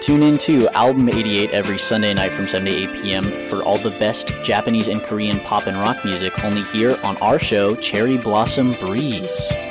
Tune in to Album 88 every Sunday night from 7 to 8 p.m. for all the best Japanese and Korean pop and rock music only here on our show, Cherry Blossom Breeze.